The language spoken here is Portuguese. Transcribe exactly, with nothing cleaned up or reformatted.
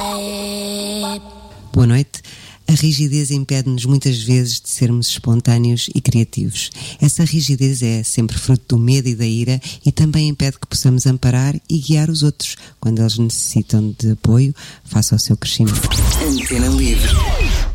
Boa noite. A rigidez impede-nos muitas vezes de sermos espontâneos e criativos. Essa rigidez é sempre fruto do medo e da ira e também impede que possamos amparar e guiar os outros quando eles necessitam de apoio face ao seu crescimento. Antena Livre.